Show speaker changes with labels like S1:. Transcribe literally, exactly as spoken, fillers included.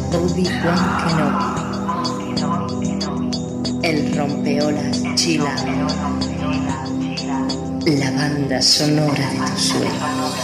S1: Obi-Wan Kenobi, el rompeolas chila, la banda sonora de tus sueños.